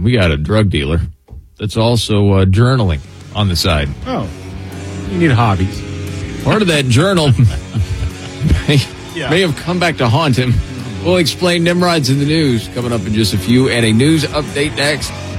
we got a drug dealer that's also journaling on the side. Oh, you need hobbies. Part of that journal may have come back to haunt him. We'll explain Nimrod's in the news coming up in just a few, and a news update next.